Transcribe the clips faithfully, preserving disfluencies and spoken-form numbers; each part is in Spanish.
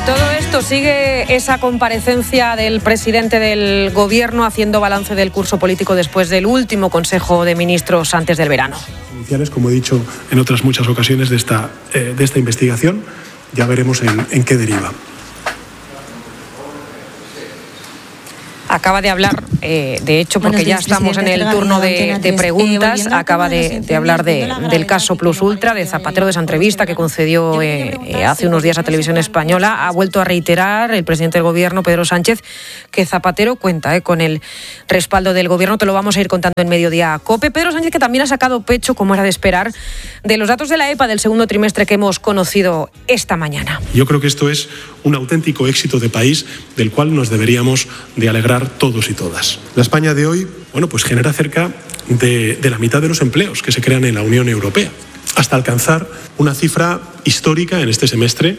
todo esto sigue esa comparecencia del presidente del Gobierno haciendo balance del curso político después del último Consejo de Ministros antes del verano. Iniciales, como he dicho en otras muchas ocasiones de esta, eh, de esta investigación, ya veremos en, en qué deriva. Acaba de hablar, eh, de hecho, porque Buenos ya días, estamos en el turno de, de preguntas, eh, acaba de, de hablar de, del caso Plus Ultra, de Zapatero, de esa entrevista que concedió eh, eh, hace unos días a Televisión Española. Ha vuelto a reiterar el presidente del Gobierno, Pedro Sánchez, que Zapatero cuenta eh, con el respaldo del Gobierno. Te lo vamos a ir contando en Mediodía COPE. Pedro Sánchez, que también ha sacado pecho, como era de esperar, de los datos de la EPA del segundo trimestre que hemos conocido esta mañana. Yo creo que esto es un auténtico éxito de país del cual nos deberíamos de alegrar todos y todas. La España de hoy, bueno, pues genera cerca de, de la mitad de los empleos que se crean en la Unión Europea, hasta alcanzar una cifra histórica en este semestre.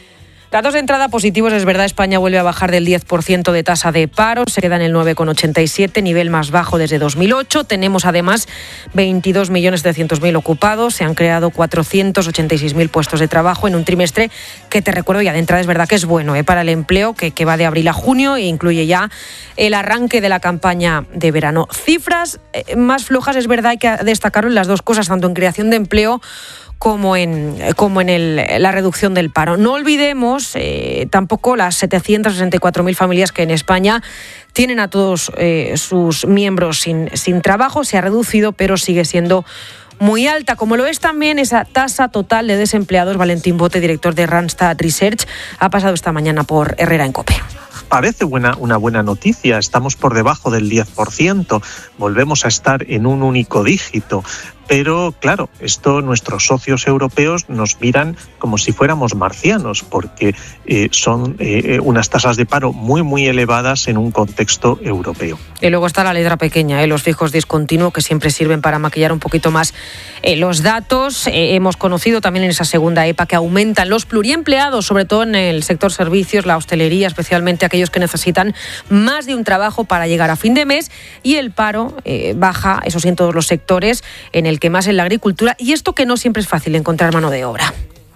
Datos de entrada positivos, es verdad, España vuelve a bajar del diez por ciento de tasa de paro, se queda en el nueve coma ochenta y siete, nivel más bajo desde dos mil ocho. Tenemos además veintidós millones setecientos mil ocupados, se han creado cuatrocientos ochenta y seis mil puestos de trabajo en un trimestre que, te recuerdo, ya de entrada es verdad que es bueno ¿eh? para el empleo, que, que va de abril a junio e incluye ya el arranque de la campaña de verano. Cifras eh, más flojas, es verdad, hay que destacarlo en las dos cosas, tanto en creación de empleo como en, como en el, la reducción del paro. No olvidemos eh, tampoco las setecientas sesenta y cuatro mil familias que en España tienen a todos eh, sus miembros sin, sin trabajo. Se ha reducido, pero sigue siendo muy alta, como lo es también esa tasa total de desempleados. Valentín Bote, director de Randstad Research, ha pasado esta mañana por Herrera en COPE. Parece buena, una buena noticia, estamos por debajo del diez por ciento, volvemos a estar en un único dígito. Pero, claro, esto nuestros socios europeos nos miran como si fuéramos marcianos, porque eh, son eh, unas tasas de paro muy, muy elevadas en un contexto europeo. Y luego está la letra pequeña, ¿eh? los fijos discontinuos, que siempre sirven para maquillar un poquito más eh, los datos. Eh, hemos conocido también en esa segunda EPA que aumentan los pluriempleados, sobre todo en el sector servicios, la hostelería, especialmente aquellos que necesitan más de un trabajo para llegar a fin de mes. Y el paro eh, baja, eso sí, en todos los sectores, en el que más en la agricultura, y esto que no siempre es fácil encontrar mano de obra.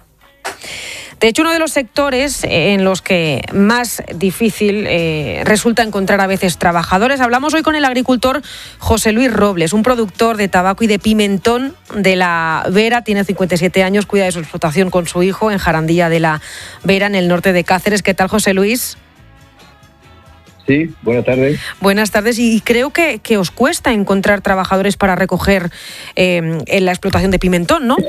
De hecho, uno de los sectores en los que más difícil eh, resulta encontrar a veces trabajadores. Hablamos hoy con el agricultor José Luis Robles, un productor de tabaco y de pimentón de la Vera. Tiene cincuenta y siete años, cuida de su explotación con su hijo en Jarandilla de la Vera, en el norte de Cáceres. ¿Qué tal, José Luis? Sí, buenas tardes. Buenas tardes, y creo que, que os cuesta encontrar trabajadores para recoger eh, en la explotación de pimentón, ¿no?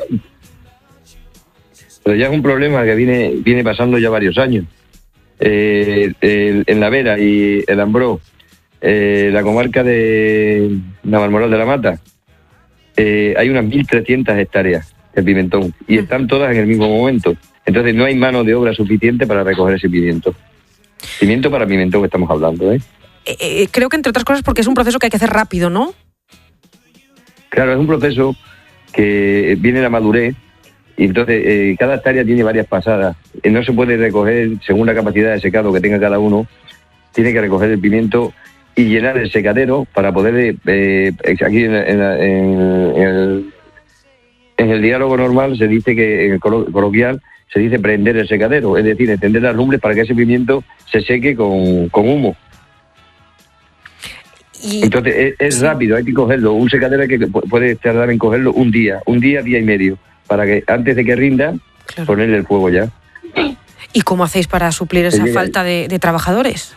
Pero ya es un problema que viene viene pasando ya varios años. Eh, el, en la Vera y el Ambró, eh, la comarca de Navalmoral de la Mata, eh, hay unas mil trescientas hectáreas de pimentón y están todas en el mismo momento. Entonces no hay mano de obra suficiente para recoger ese pimiento. Pimiento para pimentón que estamos hablando, ¿eh? Eh, eh, creo que entre otras cosas porque es un proceso que hay que hacer rápido, ¿no? Claro, es un proceso que viene la madurez y entonces eh, cada hectárea tiene varias pasadas. Eh, no se puede recoger según la capacidad de secado que tenga cada uno. Tiene que recoger el pimiento y llenar el secadero para poder, eh, aquí en, en, en, el, en el diálogo normal se dice que, en el coloquial, se dice prender el secadero, es decir, encender las lumbres para que ese pimiento se seque con, con humo. Y, Entonces es, es sí. rápido, hay que cogerlo. Un secadero que puede tardar en cogerlo un día, un día, día y medio, para que antes de que rinda, claro, ponerle el fuego ya. ¿Y cómo hacéis para suplir esa falta de, de trabajadores?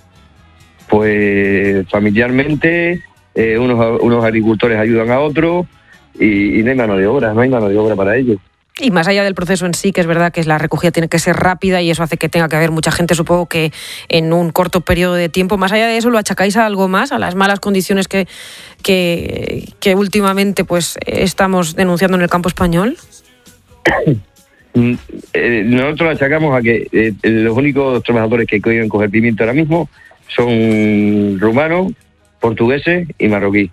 Pues familiarmente, eh, unos, unos agricultores ayudan a otros y, y no hay mano de obra, no hay mano de obra para ellos. Y más allá del proceso en sí, que es verdad que la recogida tiene que ser rápida y eso hace que tenga que haber mucha gente, supongo que en un corto periodo de tiempo. Más allá de eso, ¿lo achacáis a algo más? ¿A las malas condiciones que, que, que últimamente pues estamos denunciando en el campo español? Nosotros lo achacamos a que eh, los únicos trabajadores que quieren coger pimiento ahora mismo son rumanos, portugueses y marroquíes.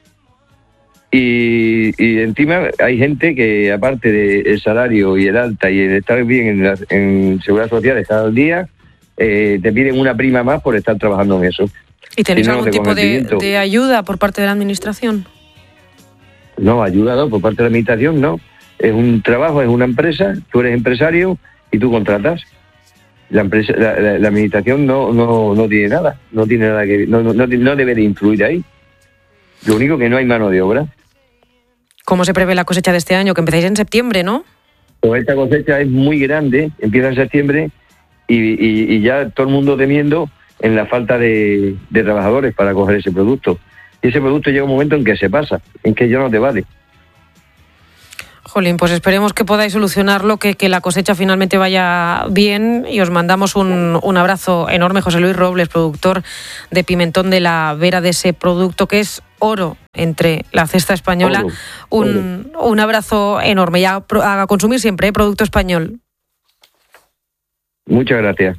Y, y encima hay gente que, aparte del salario y el alta y el estar bien en, la, en seguridad social, estar al día, eh, te piden una prima más por estar trabajando en eso. ¿Y tenéis si no, algún tipo de, de ayuda por parte de la administración? No, ayuda no, por parte de la administración no. Es un trabajo, es una empresa, tú eres empresario y tú contratas. la empresa, la, la, la administración no, no, no tiene nada, no tiene nada que, no, no, no debe de influir ahí. Lo único que no hay mano de obra. ¿Cómo se prevé la cosecha de este año? Que empezáis en septiembre, ¿no? Pues esta cosecha es muy grande, empieza en septiembre y, y, y ya todo el mundo temiendo en la falta de, de trabajadores para coger ese producto. Y ese producto llega un momento en que se pasa, en que ya no te vale. Jolín, pues esperemos que podáis solucionarlo, que, que la cosecha finalmente vaya bien y os mandamos un, un abrazo enorme. José Luis Robles, productor de pimentón de la Vera, de ese producto que es oro entre la cesta española. Oro, un, oro. un abrazo enorme y a, a consumir siempre, ¿eh? Producto español. Muchas gracias.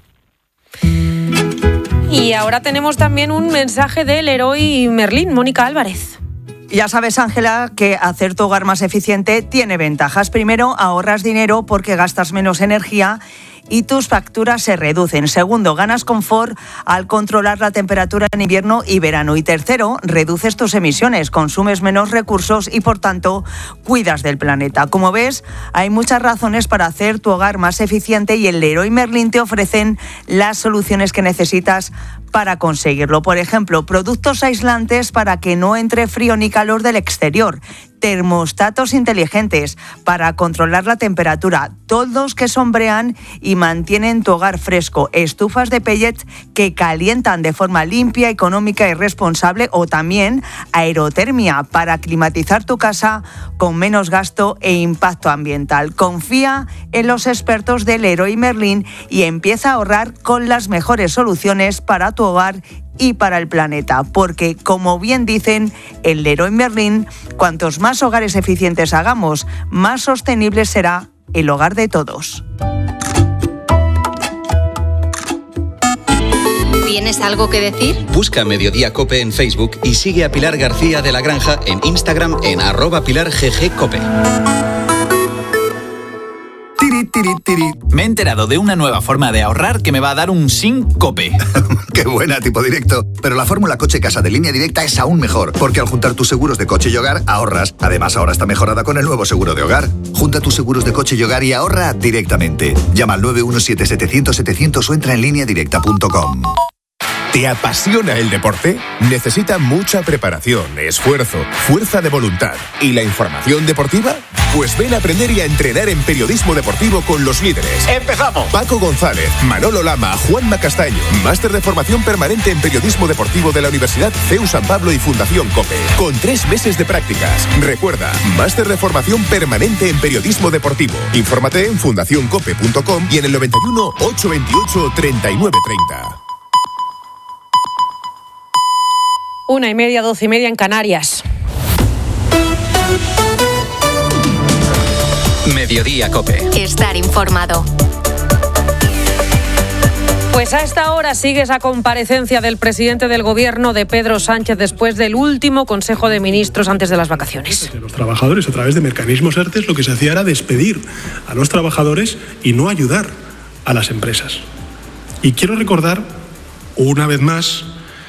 Y ahora tenemos también un mensaje del Leroy Merlin, Mónica Álvarez. Ya sabes, Ángela, que hacer tu hogar más eficiente tiene ventajas. Primero, ahorras dinero porque gastas menos energía y tus facturas se reducen. Segundo, ganas confort al controlar la temperatura en invierno y verano. Y tercero, reduces tus emisiones, consumes menos recursos y, por tanto, cuidas del planeta. Como ves, hay muchas razones para hacer tu hogar más eficiente y el Leroy Merlin te ofrecen las soluciones que necesitas para conseguirlo. Por ejemplo, productos aislantes para que no entre frío ni calor del exterior, termostatos inteligentes para controlar la temperatura, toldos que sombrean y mantienen tu hogar fresco, estufas de pellets que calientan de forma limpia, económica y responsable, o también aerotermia para climatizar tu casa con menos gasto e impacto ambiental. Confía en los expertos del Leroy Merlin y empieza a ahorrar con las mejores soluciones para tu hogar y para el planeta, porque, como bien dicen el Leroy Merlin, cuantos más hogares eficientes hagamos, más sostenible será el hogar de todos. ¿Tienes algo que decir? Busca Mediodía Cope en Facebook y sigue a Pilar García de la Granja en Instagram en arroba Pilar G G Cope. Tiri, tiri. Me he enterado de una nueva forma de ahorrar que me va a dar un síncope. Qué buena, tipo directo. Pero la fórmula coche casa de Línea Directa es aún mejor, porque al juntar tus seguros de coche y hogar, ahorras. Además, ahora está mejorada con el nuevo seguro de hogar. Junta tus seguros de coche y hogar y ahorra directamente. Llama al nueve uno siete, setecientos, setecientos o entra en línea directa punto com. ¿Te apasiona el deporte? Necesita mucha preparación, esfuerzo, fuerza de voluntad y la información deportiva. Pues ven a aprender y a entrenar en periodismo deportivo con los líderes. ¡Empezamos! Paco González, Manolo Lama, Juanma Castaño. Máster de formación permanente en periodismo deportivo de la Universidad C E U San Pablo y Fundación COPE. Con tres meses de prácticas. Recuerda, máster de formación permanente en periodismo deportivo. Infórmate en fundación cope punto com y en el noventa y uno, ochocientos veintiocho, treinta y nueve treinta. Una y media, doce y media en Canarias. Mediodía Cope. Estar informado. Pues a esta hora sigue esa comparecencia del presidente del Gobierno, de Pedro Sánchez, después del último Consejo de Ministros antes de las vacaciones. Los trabajadores, a través de mecanismos ERTE, lo que se hacía era despedir a los trabajadores y no ayudar a las empresas. Y quiero recordar, una vez más,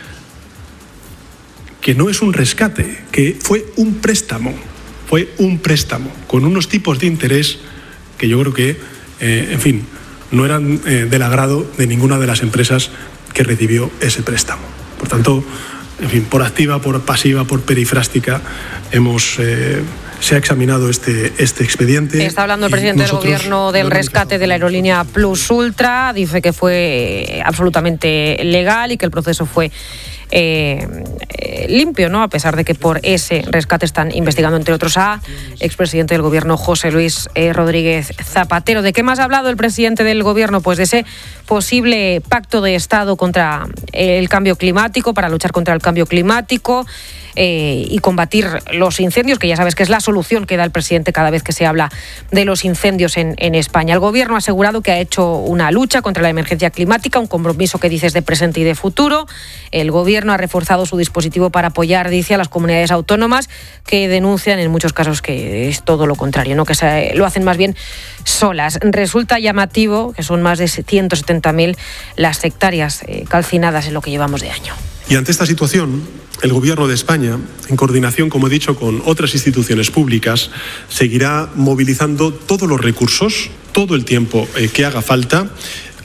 que no es un rescate, que fue un préstamo, fue un préstamo, con unos tipos de interés que yo creo que, eh, en fin, no eran eh, del agrado de ninguna de las empresas que recibió ese préstamo. Por tanto, en fin, por activa, por pasiva, por perifrástica, hemos... Eh, se ha examinado este, este expediente. Está hablando el presidente del Gobierno del rescate de la aerolínea Plus Ultra. Dice que fue absolutamente legal y que el proceso fue eh, eh, limpio, ¿no? A pesar de que por ese rescate están investigando, entre otros, a expresidente del Gobierno José Luis eh, Rodríguez Zapatero. ¿De qué más ha hablado el presidente del Gobierno? Pues de ese posible pacto de Estado contra el cambio climático, para luchar contra el cambio climático. Eh, y combatir los incendios, que ya sabes que es la solución que da el presidente cada vez que se habla de los incendios en, en España. El Gobierno ha asegurado que ha hecho una lucha contra la emergencia climática, un compromiso que dice es de presente y de futuro. El Gobierno ha reforzado su dispositivo para apoyar, dice, a las comunidades autónomas que denuncian en muchos casos que es todo lo contrario, ¿no? Que se, lo hacen más bien solas. Resulta llamativo que son más de ciento setenta mil las hectáreas eh, calcinadas en lo que llevamos de año. Y ante esta situación, el Gobierno de España, en coordinación, como he dicho, con otras instituciones públicas, seguirá movilizando todos los recursos, todo el tiempo eh, que haga falta,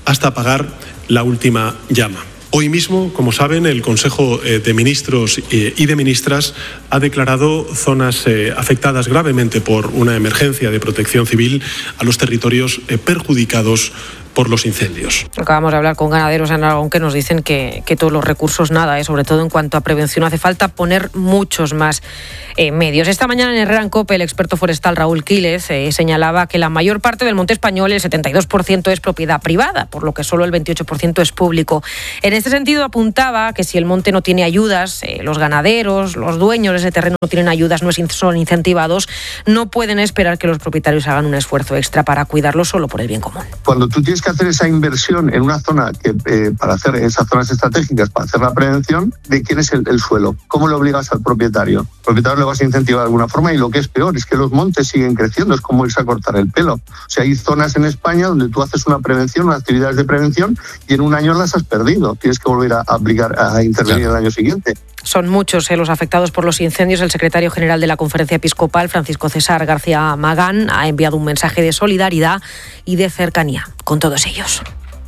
hasta apagar la última llama. Hoy mismo, como saben, el Consejo de Ministros y de Ministras ha declarado zonas afectadas gravemente por una emergencia de protección civil a los territorios perjudicados por los incendios. Acabamos de hablar con ganaderos en Aragón que nos dicen que, que todos los recursos nada, ¿eh? Sobre todo en cuanto a prevención hace falta poner muchos más eh, medios. Esta mañana en Herrera en COPE el experto forestal Raúl Quílez eh, señalaba que la mayor parte del monte español, el setenta y dos por ciento, es propiedad privada, por lo que solo el veintiocho por ciento es público. En este sentido apuntaba que si el monte no tiene ayudas, eh, los ganaderos, los dueños de ese terreno no tienen ayudas, no son incentivados, no pueden esperar que los propietarios hagan un esfuerzo extra para cuidarlo solo por el bien común. Cuando tú tienes que hacer esa inversión en una zona que eh, para hacer esas zonas estratégicas, para hacer la prevención, ¿de quién es el, el suelo? ¿Cómo le obligas al propietario? Al propietario le vas a incentivar de alguna forma y lo que es peor es que los montes siguen creciendo, es como irse a cortar el pelo. O sea, hay zonas en España donde tú haces una prevención, unas actividades de prevención y en un año las has perdido. Tienes que volver a aplicar, a intervenir claro. el año siguiente. Son muchos eh, los afectados por los incendios. El secretario general de la Conferencia Episcopal, Francisco César García Magán, ha enviado un mensaje de solidaridad y de cercanía con todos ellos.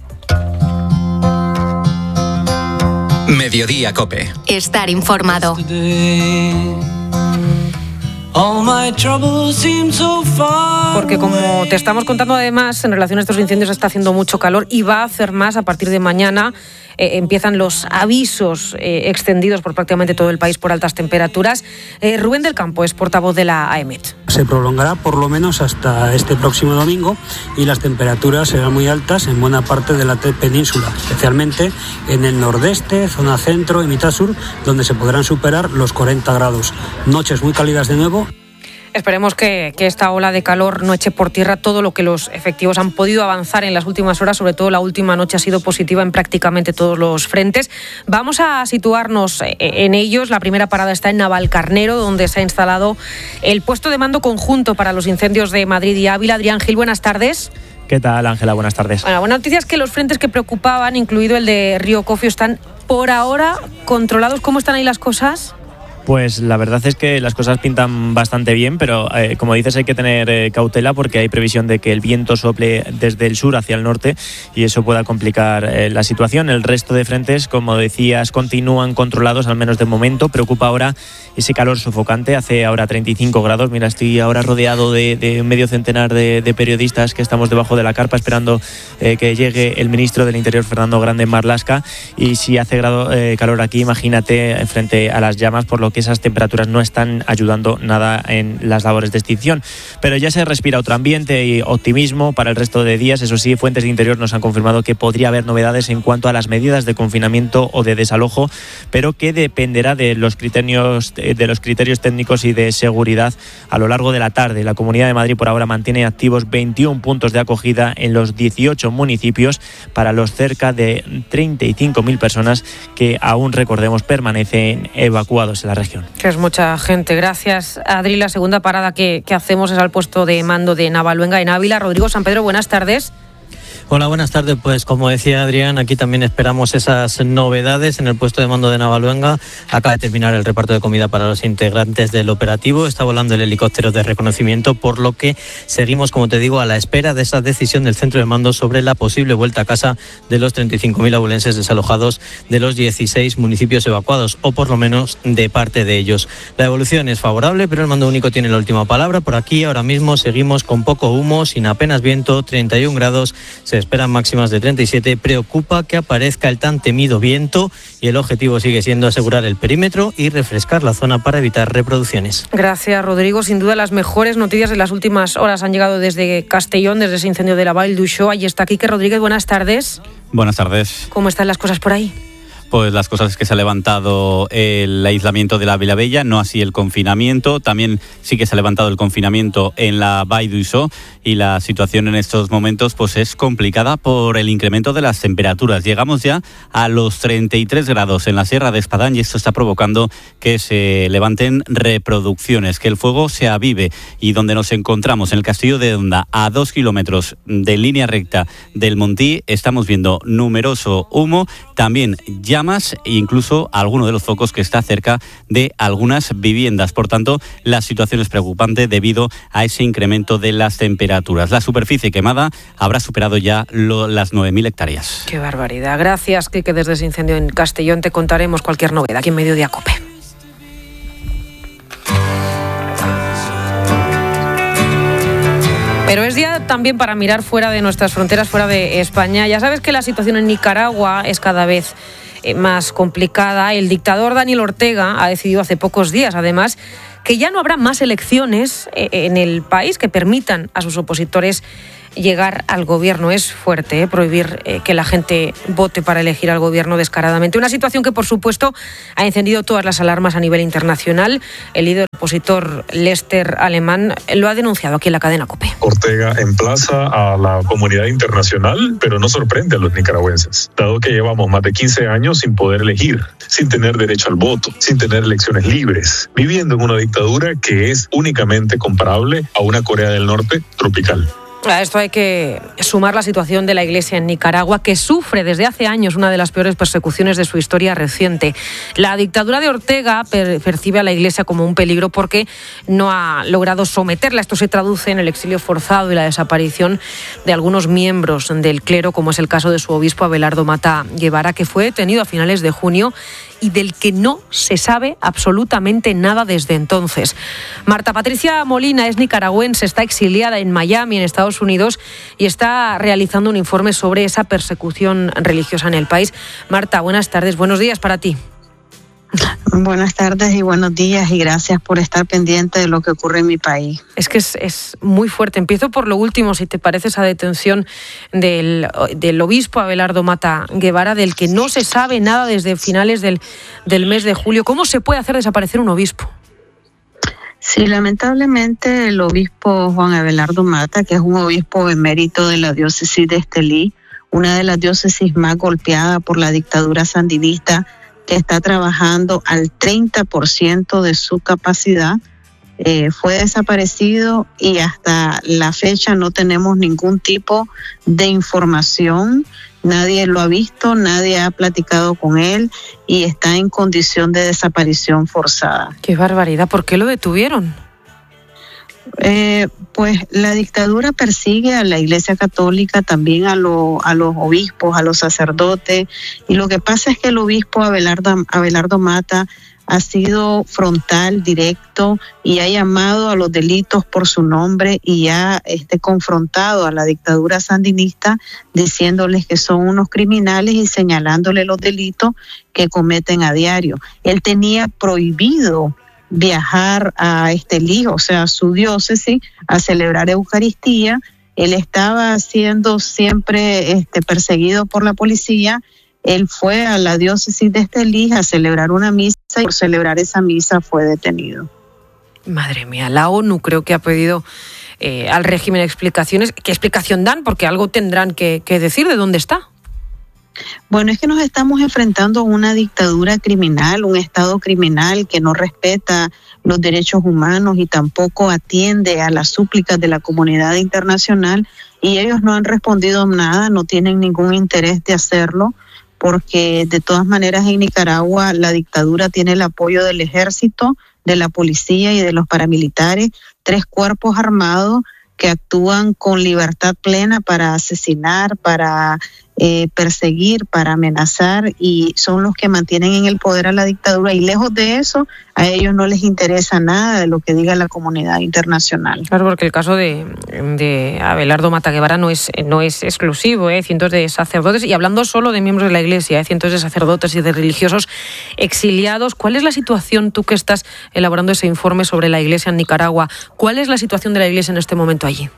Mediodía COPE. Estar informado. Porque como te estamos contando además, en relación a estos incendios está haciendo mucho calor y va a hacer más a partir de mañana. Eh, empiezan los avisos eh, extendidos por prácticamente todo el país por altas temperaturas. Eh, Rubén del Campo es portavoz de la A E M E T. Se prolongará por lo menos hasta este próximo domingo y las temperaturas serán muy altas en buena parte de la península, especialmente en el nordeste, zona centro y mitad sur, donde se podrán superar los cuarenta grados. Noches muy cálidas de nuevo. Esperemos que, que esta ola de calor no eche por tierra todo lo que los efectivos han podido avanzar en las últimas horas. Sobre todo la última noche ha sido positiva en prácticamente todos los frentes. Vamos a situarnos en ellos. La primera parada está en Navalcarnero, donde se ha instalado el puesto de mando conjunto para los incendios de Madrid y Ávila. Adrián Gil, buenas tardes. ¿Qué tal, Ángela? Buenas tardes. Bueno, la buena noticia es que los frentes que preocupaban, incluido el de Río Cofio, están por ahora controlados. ¿Cómo están ahí las cosas? Pues la verdad es que las cosas pintan bastante bien, pero eh, como dices hay que tener eh, cautela porque hay previsión de que el viento sople desde el sur hacia el norte y eso pueda complicar eh, la situación. El resto de frentes, como decías, continúan controlados, al menos de momento. Preocupa ahora ese calor sofocante, hace ahora treinta y cinco grados. Mira, estoy ahora rodeado de, de medio centenar de, de periodistas que estamos debajo de la carpa esperando eh, que llegue el ministro del Interior, Fernando Grande Marlaska, y si hace grado, eh, calor aquí, imagínate frente a las llamas, por lo que esas temperaturas no están ayudando nada en las labores de extinción. Pero ya se respira otro ambiente y optimismo para el resto de días. Eso sí, fuentes de Interior nos han confirmado que podría haber novedades en cuanto a las medidas de confinamiento o de desalojo, pero que dependerá de los criterios, de los criterios técnicos y de seguridad a lo largo de la tarde. La Comunidad de Madrid por ahora mantiene activos veintiún puntos de acogida en los dieciocho municipios para los cerca de treinta y cinco mil personas que aún, recordemos, permanecen evacuados en la región. Que es mucha gente. Gracias, Adri. La segunda parada que, que hacemos es al puesto de mando de Navaluenga en Ávila. Rodrigo San Pedro, buenas tardes. Hola, buenas tardes. Pues como decía Adrián, aquí también esperamos esas novedades en el puesto de mando de Navaluenga. Acaba de terminar el reparto de comida para los integrantes del operativo. Está volando el helicóptero de reconocimiento, por lo que seguimos, como te digo, a la espera de esa decisión del centro de mando sobre la posible vuelta a casa de los treinta y cinco mil abulenses desalojados de los dieciséis municipios evacuados, o por lo menos de parte de ellos. La evolución es favorable, pero el mando único tiene la última palabra. Por aquí ahora mismo seguimos con poco humo, sin apenas viento, treinta y un grados. Se esperan máximas de treinta y siete. Preocupa que aparezca el tan temido viento y el objetivo sigue siendo asegurar el perímetro y refrescar la zona para evitar reproducciones. Gracias, Rodrigo. Sin duda las mejores noticias de las últimas horas han llegado desde Castellón, desde ese incendio de la Vall d'Uixó. Ahí está Quique Rodríguez. Buenas tardes. Buenas tardes. ¿Cómo están las cosas por ahí? Pues las cosas es que se ha levantado el aislamiento de la Vilavella, no así el confinamiento. También sí que se ha levantado el confinamiento en la Vall d'Uixó y la situación en estos momentos pues es complicada por el incremento de las temperaturas. Llegamos ya a los treinta y tres grados en la Sierra de Espadán y esto está provocando que se levanten reproducciones, que el fuego se avive, y donde nos encontramos en el Castillo de Donda, a dos kilómetros de línea recta del Montí, estamos viendo numeroso humo, también ya llamas e incluso alguno de los focos que está cerca de algunas viviendas. Por tanto, la situación es preocupante debido a ese incremento de las temperaturas. La superficie quemada habrá superado ya lo, las nueve mil hectáreas. Qué barbaridad. Gracias, Quique, desde ese incendio en Castellón. Te contaremos cualquier novedad aquí en Mediodía COPE. Pero es día también para mirar fuera de nuestras fronteras, fuera de España. Ya sabes que la situación en Nicaragua es cada vez más complicada. El dictador Daniel Ortega ha decidido hace pocos días, además, que ya no habrá más elecciones en el país que permitan a sus opositores llegar al gobierno. Es fuerte, ¿eh? prohibir eh, que la gente vote para elegir al gobierno descaradamente. Una situación que, por supuesto, ha encendido todas las alarmas a nivel internacional. El líder opositor Lester Alemán lo ha denunciado aquí en la cadena COPE. Ortega emplaza a la comunidad internacional, pero no sorprende a los nicaragüenses, dado que llevamos más de quince años sin poder elegir, sin tener derecho al voto, sin tener elecciones libres, viviendo en una dictadura que es únicamente comparable a una Corea del Norte tropical. A esto hay que sumar la situación de la Iglesia en Nicaragua, que sufre desde hace años una de las peores persecuciones de su historia reciente. La dictadura de Ortega per- percibe a la Iglesia como un peligro porque no ha logrado someterla. Esto se traduce en el exilio forzado y la desaparición de algunos miembros del clero, como es el caso de su obispo Abelardo Mata Guevara, que fue detenido a finales de junio y del que no se sabe absolutamente nada desde entonces. Marta Patricia Molina es nicaragüense, está exiliada en Miami, en Estados Unidos, y está realizando un informe sobre esa persecución religiosa en el país. Marta, buenas tardes, buenos días para ti. Buenas tardes y buenos días y gracias por estar pendiente de lo que ocurre en mi país. Es que es, es muy fuerte. Empiezo por lo último, si te parece, esa detención del, del obispo Abelardo Mata Guevara, del que no se sabe nada desde finales del, del mes de julio. ¿Cómo se puede hacer desaparecer un obispo? Sí, lamentablemente el obispo Juan Abelardo Mata, que es un obispo emérito de la diócesis de Estelí, una de las diócesis más golpeadas por la dictadura sandinista, que está trabajando al treinta por ciento de su capacidad, eh, fue desaparecido y hasta la fecha no tenemos ningún tipo de información. Nadie lo ha visto, nadie ha platicado con él y está en condición de desaparición forzada. ¡Qué barbaridad! ¿Por qué lo detuvieron? Eh, pues la dictadura persigue a la Iglesia Católica, también a, lo, a los obispos, a los sacerdotes, y lo que pasa es que el obispo Abelardo, Abelardo Mata ha sido frontal, directo, y ha llamado a los delitos por su nombre y ha este, confrontado a la dictadura sandinista diciéndoles que son unos criminales y señalándole los delitos que cometen a diario. Él tenía prohibido viajar a Estelí, o sea, a su diócesis, a celebrar Eucaristía. Él estaba siendo siempre este, perseguido por la policía. Él fue a la diócesis de Estelí a celebrar una misa y por celebrar esa misa fue detenido. Madre mía, la ONU creo que ha pedido eh, al régimen explicaciones. ¿Qué explicación dan? Porque algo tendrán que, que decir de dónde está. Bueno, es que nos estamos enfrentando a una dictadura criminal, un Estado criminal que no respeta los derechos humanos y tampoco atiende a las súplicas de la comunidad internacional, y ellos no han respondido nada, no tienen ningún interés de hacerlo, porque de todas maneras en Nicaragua la dictadura tiene el apoyo del ejército, de la policía y de los paramilitares, tres cuerpos armados que actúan con libertad plena para asesinar, para eh, perseguir, para amenazar, y son los que mantienen en el poder a la dictadura, y lejos de eso, a ellos no les interesa nada de lo que diga la comunidad internacional. Claro, porque el caso de, de Abelardo Mata Guevara no es, no es exclusivo, ¿eh? Cientos de sacerdotes, y hablando solo de miembros de la Iglesia, ¿eh? cientos de sacerdotes y de religiosos exiliados. ¿Cuál es la situación, tú que estás elaborando ese informe sobre la Iglesia en Nicaragua, cuál es la situación de la Iglesia en este momento allí?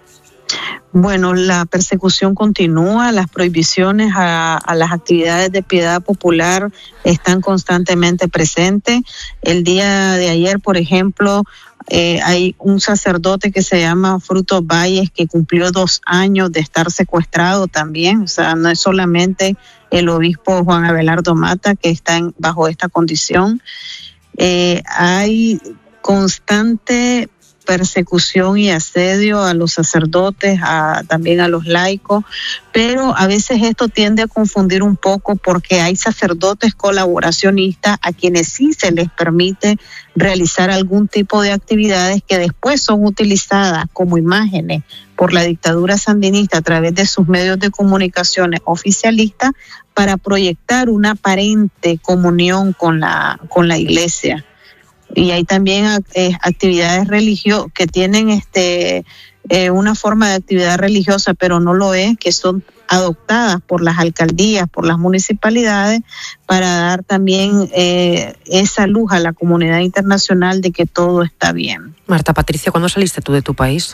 Bueno, la persecución continúa, las prohibiciones a, a las actividades de piedad popular están constantemente presentes. El día de ayer, por ejemplo, eh, hay un sacerdote que se llama Frutos Valles que cumplió dos años de estar secuestrado también. O sea, no es solamente el obispo Juan Abelardo Mata que está en, bajo esta condición. Eh, hay constante persecución y asedio a los sacerdotes, a, también a los laicos, pero a veces esto tiende a confundir un poco porque hay sacerdotes colaboracionistas a quienes sí se les permite realizar algún tipo de actividades que después son utilizadas como imágenes por la dictadura sandinista a través de sus medios de comunicación oficialistas para proyectar una aparente comunión con la, con la iglesia. Y hay también eh, actividades religiosas que tienen este eh, una forma de actividad religiosa, pero no lo es, que son adoptadas por las alcaldías, por las municipalidades, para dar también eh, esa luz a la comunidad internacional de que todo está bien. Marta Patricia, ¿cuándo saliste tú de tu país?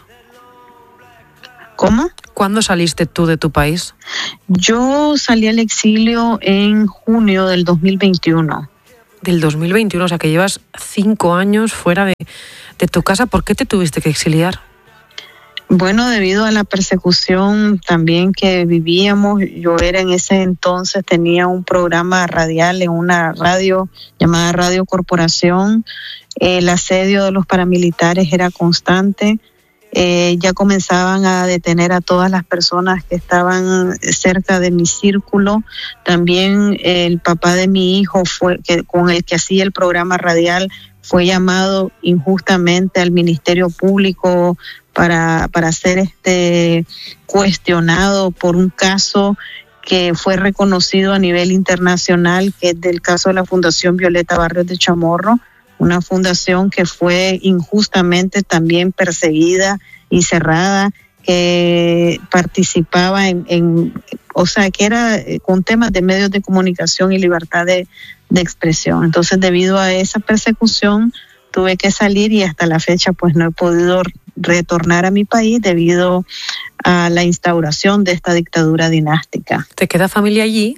¿Cómo? ¿Cuándo saliste tú de tu país? Yo salí al exilio en junio del dos mil veintiuno. Del dos mil veintiuno, o sea que llevas cinco años fuera de, de tu casa. ¿Por qué te tuviste que exiliar? Bueno, debido a la persecución también que vivíamos, yo era en ese entonces, tenía un programa radial en una radio llamada Radio Corporación. El asedio de los paramilitares era constante. Eh, ya comenzaban a detener a todas las personas que estaban cerca de mi círculo. También eh, el papá de mi hijo, fue que, con el que hacía el programa radial, fue llamado injustamente al Ministerio Público para, para ser este, cuestionado por un caso que fue reconocido a nivel internacional, que es del caso de la Fundación Violeta Barrios de Chamorro, una fundación que fue injustamente también perseguida y cerrada, que participaba en, en o sea, que era con temas de medios de comunicación y libertad de, de expresión. Entonces, debido a esa persecución, tuve que salir y hasta la fecha pues no he podido retornar a mi país debido a la instauración de esta dictadura dinástica. ¿Te queda familia allí?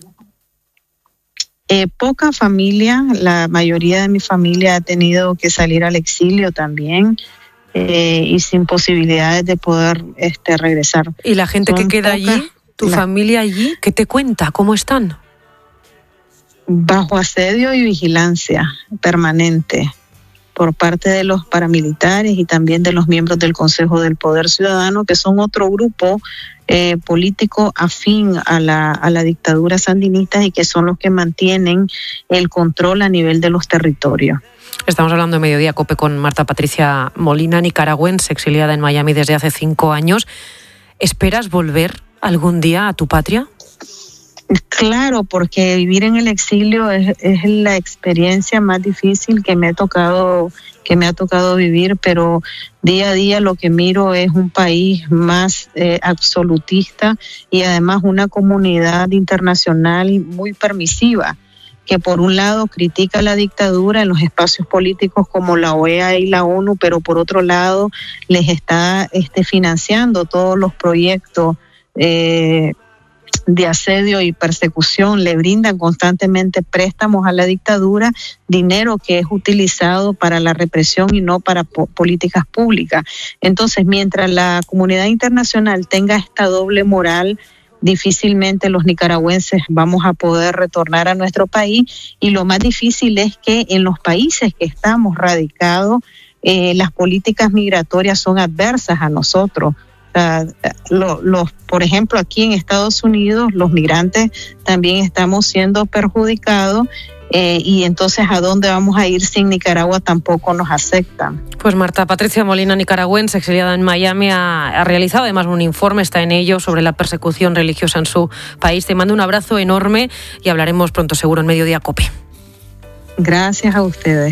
Eh, poca familia, la mayoría de mi familia ha tenido que salir al exilio también eh, y sin posibilidades de poder este, regresar. ¿Y la gente Son que queda poca, allí, tu la... familia allí, qué te cuenta? ¿Cómo están? Bajo asedio y vigilancia permanente por parte de los paramilitares y también de los miembros del Consejo del Poder Ciudadano, que son otro grupo eh, político afín a la, a la dictadura sandinista y que son los que mantienen el control a nivel de los territorios. Estamos hablando de Mediodía Cope con Marta Patricia Molina, nicaragüense, exiliada en Miami desde hace cinco años. ¿Esperas volver algún día a tu patria? Claro, porque vivir en el exilio es, es la experiencia más difícil que me ha tocado, que me ha tocado vivir, pero día a día lo que miro es un país más eh, absolutista y además una comunidad internacional muy permisiva, que por un lado critica la dictadura en los espacios políticos como la O E A y la ONU, pero por otro lado les está este, financiando todos los proyectos eh, de asedio y persecución, le brindan constantemente préstamos a la dictadura, dinero que es utilizado para la represión y no para po- políticas públicas. Entonces, mientras la comunidad internacional tenga esta doble moral, difícilmente los nicaragüenses vamos a poder retornar a nuestro país, y lo más difícil es que en los países que estamos radicados, eh, las políticas migratorias son adversas a nosotros. Uh, lo, los, por ejemplo, aquí en Estados Unidos los migrantes también estamos siendo perjudicados eh, y entonces ¿a dónde vamos a ir si Nicaragua tampoco nos acepta? Pues Marta Patricia Molina, nicaragüense, exiliada en Miami, ha, ha realizado además un informe, está en ello, sobre la persecución religiosa en su país. Te mando un abrazo enorme y hablaremos pronto seguro en Mediodía Cope. Gracias a ustedes.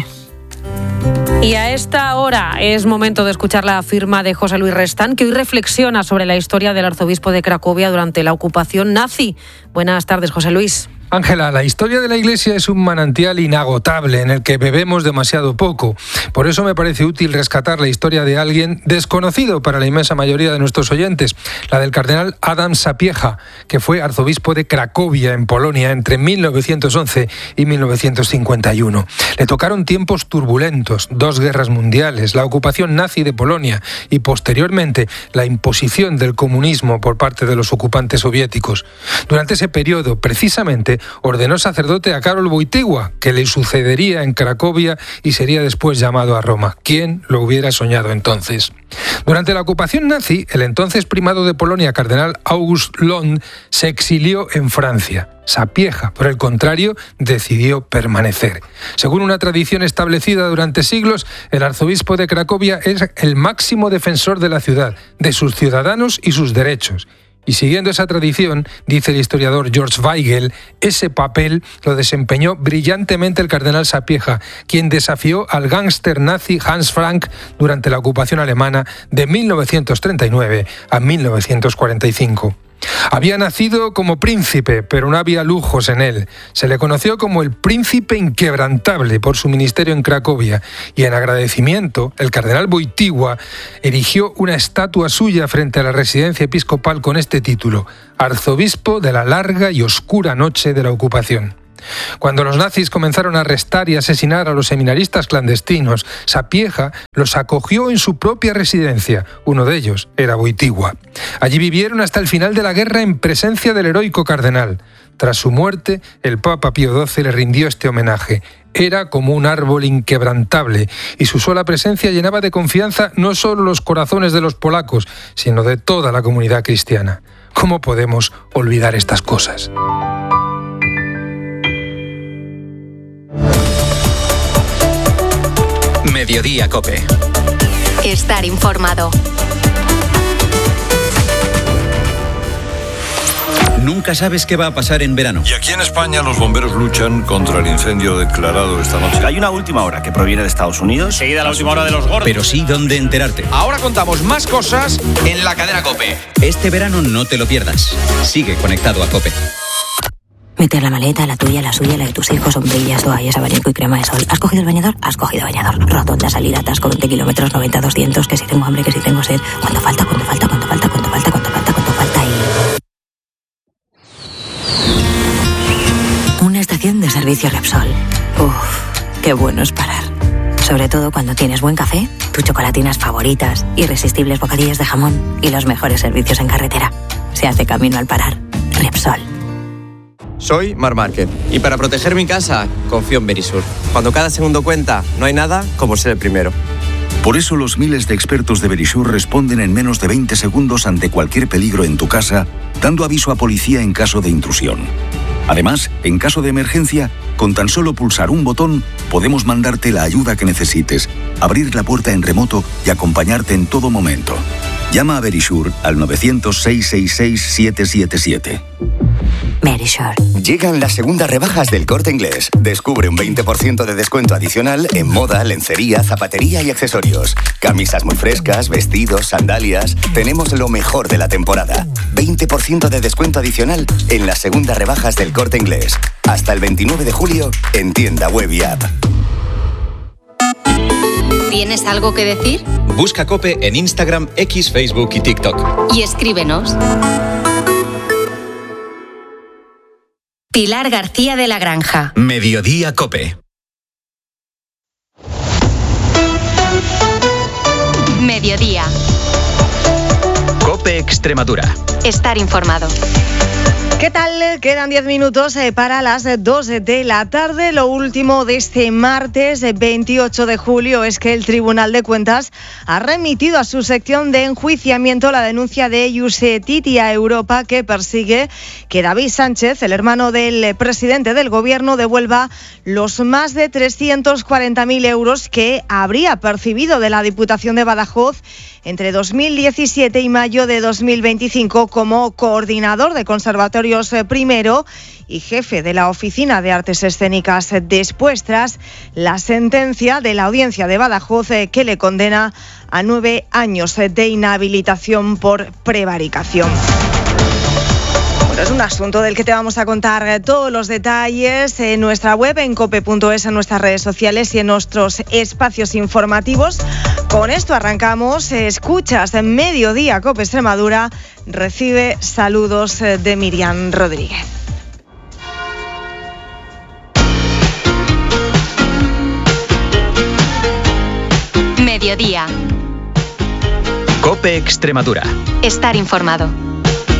Y a esta hora es momento de escuchar la firma de José Luis Restán, que hoy reflexiona sobre la historia del arzobispo de Cracovia durante la ocupación nazi. Buenas tardes, José Luis. Ángela, la historia de la Iglesia es un manantial inagotable en el que bebemos demasiado poco. Por eso me parece útil rescatar la historia de alguien desconocido para la inmensa mayoría de nuestros oyentes, la del cardenal Adam Sapieha, que fue arzobispo de Cracovia, en Polonia, entre mil novecientos once y mil novecientos cincuenta y uno. Le tocaron tiempos turbulentos, dos guerras mundiales, la ocupación nazi de Polonia y, posteriormente, la imposición del comunismo por parte de los ocupantes soviéticos. Durante ese periodo, precisamente, veinte, ordenó sacerdote a Karol Wojtyła, que le sucedería en Cracovia y sería después llamado a Roma. ¿Quién lo hubiera soñado entonces? Durante la ocupación nazi, el entonces primado de Polonia, cardenal August Lund, se exilió en Francia. Sapieha, por el contrario, decidió permanecer. Según una tradición establecida durante siglos, el arzobispo de Cracovia es el máximo defensor de la ciudad, de sus ciudadanos y sus derechos. Y siguiendo esa tradición, dice el historiador George Weigel, ese papel lo desempeñó brillantemente el cardenal Sapieha, quien desafió al gángster nazi Hans Frank durante la ocupación alemana de mil novecientos treinta y nueve a mil novecientos cuarenta y cinco. Había nacido como príncipe, pero no había lujos en él. Se le conoció como el príncipe inquebrantable por su ministerio en Cracovia, y en agradecimiento, el cardenal Wojtyła erigió una estatua suya frente a la residencia episcopal con este título: Arzobispo de la larga y oscura noche de la ocupación. Cuando los nazis comenzaron a arrestar y asesinar a los seminaristas clandestinos, Sapieha los acogió en su propia residencia. Uno de ellos era Wojtyła. Allí vivieron hasta el final de la guerra en presencia del heroico cardenal. Tras su muerte, el Papa Pío doce le rindió este homenaje. Era como un árbol inquebrantable, y su sola presencia llenaba de confianza no solo los corazones de los polacos, sino de toda la comunidad cristiana. ¿Cómo podemos olvidar estas cosas? Mediodía Cope. Estar informado. Nunca sabes qué va a pasar en verano. Y aquí en España los bomberos luchan contra el incendio declarado esta noche. Hay una última hora que proviene de Estados Unidos. Seguida la última hora de los gordos. Pero sí dónde enterarte. Ahora contamos más cosas en la cadena Cope. Este verano no te lo pierdas. Sigue conectado a Cope. Mete la maleta, la tuya, la suya, la de tus hijos, sombrillas, toallas, abanico y crema de sol. ¿Has cogido el bañador? Has cogido bañador. Rotonda, salida, atasco, veinte kilómetros, noventa, doscientos, que si tengo hambre, que si tengo sed. ¿Cuánto falta? ¿Cuánto falta? ¿Cuánto falta? ¿Cuánto falta? ¿Cuánto falta? ¿Cuánto falta? Y... una estación de servicio Repsol. Uf, qué bueno es parar. Sobre todo cuando tienes buen café, tus chocolatinas favoritas, irresistibles bocadillos de jamón y los mejores servicios en carretera. Se hace camino al parar. Repsol. Soy Mar Márquez y para proteger mi casa confío en Verisur. Cuando cada segundo cuenta, no hay nada como ser el primero. Por eso los miles de expertos de Verisur responden en menos de veinte segundos ante cualquier peligro en tu casa, dando aviso a policía en caso de intrusión. Además, en caso de emergencia, con tan solo pulsar un botón, podemos mandarte la ayuda que necesites, abrir la puerta en remoto y acompañarte en todo momento. Llama a Verisur al novecientos, seiscientos sesenta y seis, siete siete siete. Verisur. Llegan las segundas rebajas del Corte Inglés. Descubre un veinte por ciento de descuento adicional en moda, lencería, zapatería y accesorios. Camisas muy frescas, vestidos, sandalias. Tenemos lo mejor de la temporada. veinte por ciento de descuento adicional en las segundas rebajas del Corte Inglés. Hasta el veintinueve de julio en tienda web y app. ¿Tienes algo que decir? Busca Cope en Instagram, X, Facebook y TikTok. Y escríbenos. Pilar García de la Granja. Mediodía Cope. Mediodía. Cope Extremadura. Estar informado. ¿Qué tal? Quedan diez minutos para las dos de la tarde. Lo último de este martes veintiocho de julio es que el Tribunal de Cuentas ha remitido a su sección de enjuiciamiento la denuncia de Iusetiti a Europa, que persigue que David Sánchez, el hermano del presidente del gobierno, devuelva los más de trescientos cuarenta mil euros que habría percibido de la Diputación de Badajoz entre dos mil diecisiete y mayo de dos mil veinticinco como coordinador de Conservatorios Primero y jefe de la Oficina de Artes Escénicas después, tras la sentencia de la Audiencia de Badajoz que le condena a nueve años de inhabilitación por prevaricación. Bueno, es un asunto del que te vamos a contar todos los detalles en nuestra web, en cope punto es, en nuestras redes sociales y en nuestros espacios informativos. Con esto arrancamos. Escuchas en Mediodía Cope Extremadura. Recibe saludos de Miriam Rodríguez. Mediodía. Cope Extremadura. Estar informado.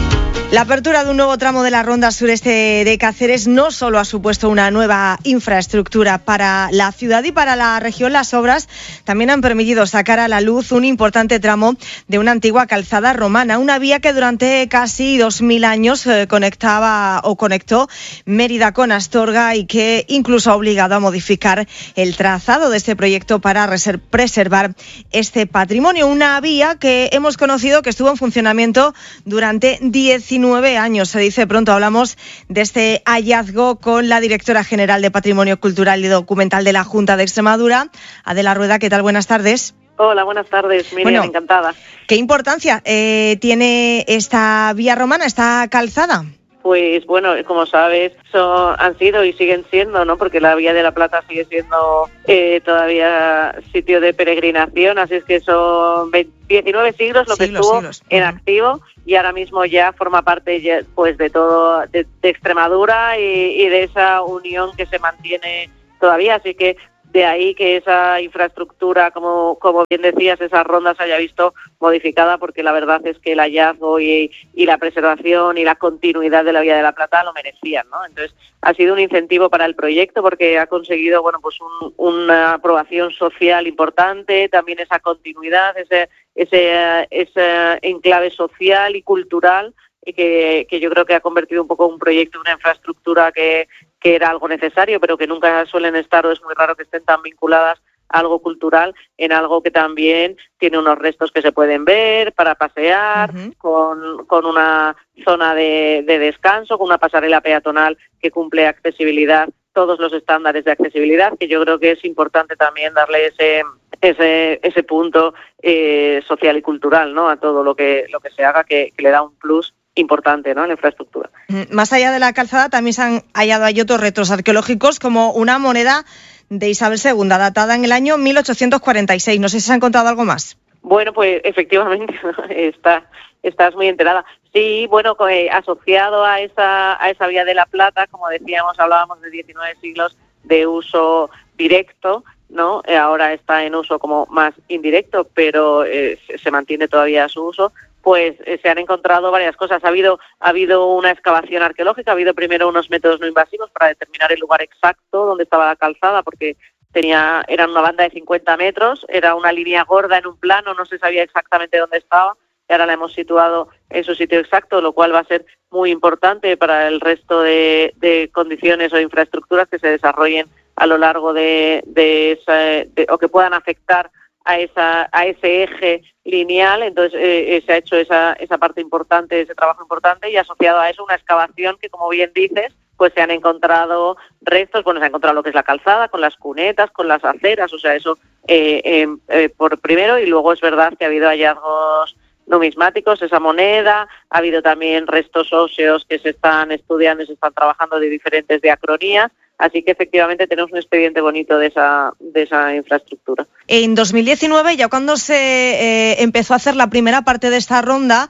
La apertura de un nuevo tramo de la ronda sureste de Cáceres no solo ha supuesto una nueva infraestructura para la ciudad y para la región, las obras también han permitido sacar a la luz un importante tramo de una antigua calzada romana, una vía que durante casi dos mil años eh, conectaba o conectó Mérida con Astorga y que incluso ha obligado a modificar el trazado de este proyecto para reser- preservar este patrimonio. Una vía que hemos conocido que estuvo en funcionamiento durante diecinueve años, se dice pronto. Hablamos de este hallazgo con la directora general de Patrimonio Cultural y Documental de la Junta de Extremadura, Adela Rueda. ¿Qué tal? Buenas tardes. Hola, buenas tardes, Miriam, bueno, encantada. ¿Qué importancia eh, tiene esta vía romana, esta calzada? Pues bueno, como sabes, son, han sido y siguen siendo, ¿no? Porque la Vía de la Plata sigue siendo eh, todavía sitio de peregrinación, así es que son diecinueve siglos lo siglos, que estuvo siglos. en activo y ahora mismo ya forma parte ya, pues de todo, de, de Extremadura y, y de esa unión que se mantiene todavía, así que de ahí que esa infraestructura, como, como bien decías, esa ronda se haya visto modificada, porque la verdad es que el hallazgo y, y la preservación y la continuidad de la Vía de la Plata lo merecían, ¿no? Entonces ha sido un incentivo para el proyecto porque ha conseguido, bueno, pues un, una aprobación social importante, también esa continuidad, ese, ese, ese enclave social y cultural y que, que yo creo que ha convertido un poco un proyecto, una infraestructura que que era algo necesario, pero que nunca suelen estar, o es muy raro que estén tan vinculadas a algo cultural, en algo que también tiene unos restos que se pueden ver para pasear, uh-huh. con, con una zona de, de descanso, con una pasarela peatonal que cumple accesibilidad, todos los estándares de accesibilidad, que yo creo que es importante también darle ese ese ese punto eh, social y cultural, ¿no? A todo lo que lo que se haga, que, que le da un plus importante, ¿no?, en la infraestructura. Más allá de la calzada también se han hallado hay otros restos arqueológicos, como una moneda de Isabel segunda datada en el año mil ochocientos cuarenta y seis. No sé si se ha encontrado algo más. Bueno, pues efectivamente está, estás muy enterada. Sí, bueno, eh, asociado a esa a esa Vía de la Plata, como decíamos, hablábamos de diecinueve siglos de uso directo, ¿no? Eh, ahora está en uso como más indirecto, pero eh, se mantiene todavía su uso. Pues eh, se han encontrado varias cosas. Ha habido ha habido una excavación arqueológica, ha habido primero unos métodos no invasivos para determinar el lugar exacto donde estaba la calzada, porque tenía era una banda de cincuenta metros, era una línea gorda en un plano, no se sabía exactamente dónde estaba, y ahora la hemos situado en su sitio exacto, lo cual va a ser muy importante para el resto de, de condiciones o infraestructuras que se desarrollen a lo largo de, de, esa, de o que puedan afectar a esa a ese eje lineal. Entonces eh, se ha hecho esa esa parte importante, ese trabajo importante, y asociado a eso una excavación que, como bien dices, pues se han encontrado restos, bueno, se ha encontrado lo que es la calzada, con las cunetas, con las aceras, o sea, eso eh, eh, eh, por primero, y luego es verdad que ha habido hallazgos numismáticos, esa moneda, ha habido también restos óseos que se están estudiando y se están trabajando de diferentes diacronías. Así que efectivamente tenemos un expediente bonito de esa de esa infraestructura. En dos mil diecinueve, ya cuando se eh, empezó a hacer la primera parte de esta ronda,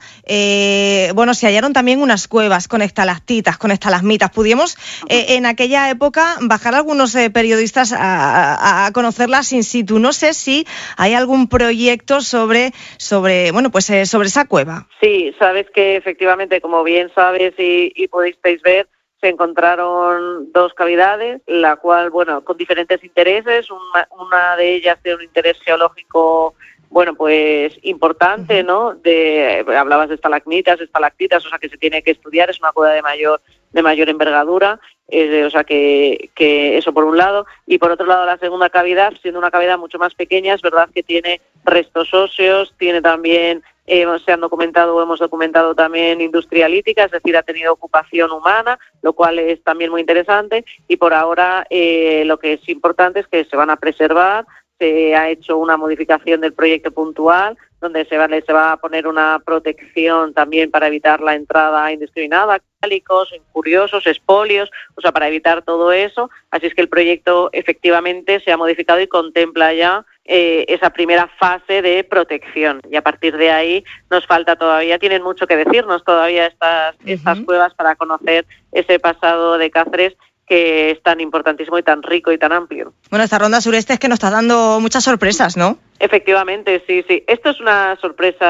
eh, bueno, se hallaron también unas cuevas con estalactitas, con estalagmitas. Pudimos eh, en aquella época bajar algunos eh, periodistas a, a, a conocerlas in situ. No sé si hay algún proyecto sobre sobre bueno pues eh, sobre esa cueva. Sí, sabes que efectivamente, como bien sabes y, y pudisteis ver, se encontraron dos cavidades, la cual, bueno, con diferentes intereses. Una, una de ellas tiene un interés geológico, bueno, pues importante, ¿no? De, hablabas de estalagmitas, estalactitas, o sea que se tiene que estudiar, es una cueva de mayor de mayor envergadura, eh, o sea que, que eso por un lado. Y por otro lado, la segunda cavidad, siendo una cavidad mucho más pequeña, es verdad que tiene restos óseos, tiene también Eh, se han documentado o hemos documentado también industria lítica, es decir, ha tenido ocupación humana, lo cual es también muy interesante. Y por ahora eh, lo que es importante es que se van a preservar. Se ha hecho una modificación del proyecto puntual, donde se va, se va a poner una protección también para evitar la entrada indiscriminada, cálicos, incuriosos, espolios, o sea, para evitar todo eso. Así es que el proyecto efectivamente se ha modificado y contempla ya eh, esa primera fase de protección. Y a partir de ahí nos falta todavía, tienen mucho que decirnos todavía estas, uh-huh. estas cuevas para conocer ese pasado de Cáceres, que es tan importantísimo y tan rico y tan amplio. Bueno, esta ronda sureste es que nos está dando muchas sorpresas, ¿no? Efectivamente, sí, sí. Esto es una sorpresa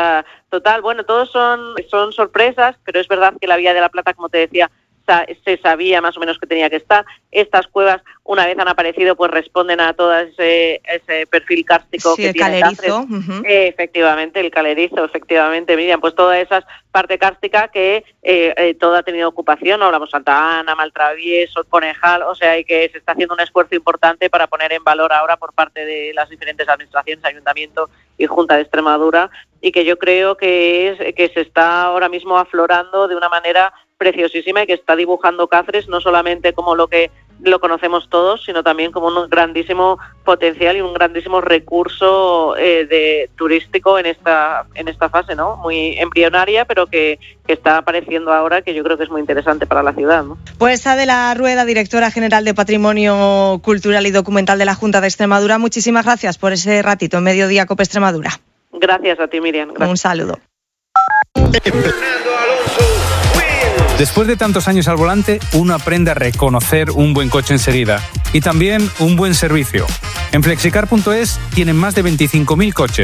total. Bueno, todos son, son sorpresas, pero es verdad que la Vía de la Plata, como te decía, se sabía más o menos que tenía que estar. Estas cuevas, una vez han aparecido, pues responden a todo ese, ese perfil kárstico sí, que el tiene calerizo. Cáceres. Uh-huh. Eh, efectivamente, el calerizo, efectivamente, Miriam, pues toda esa parte kárstica que eh, eh, todo ha tenido ocupación, ¿no? Hablamos Santa Ana, Maltravieso, Conejal, o sea, y que se está haciendo un esfuerzo importante para poner en valor ahora por parte de las diferentes administraciones, Ayuntamiento y Junta de Extremadura, y que yo creo que es que se está ahora mismo aflorando de una manera preciosísima y que está dibujando Cáceres no solamente como lo que lo conocemos todos, sino también como un grandísimo potencial y un grandísimo recurso eh, de turístico en esta en esta fase, ¿no? Muy embrionaria, pero que, que está apareciendo ahora, que yo creo que es muy interesante para la ciudad, ¿no? Pues Adela Rueda, directora general de Patrimonio Cultural y Documental de la Junta de Extremadura, muchísimas gracias por ese ratito en Mediodía Cope Extremadura. Gracias a ti, Miriam. Gracias. Un saludo. Después de tantos años al volante, uno aprende a reconocer un buen coche enseguida y también un buen servicio. En flexicar punto es tienen más de veinticinco mil coches,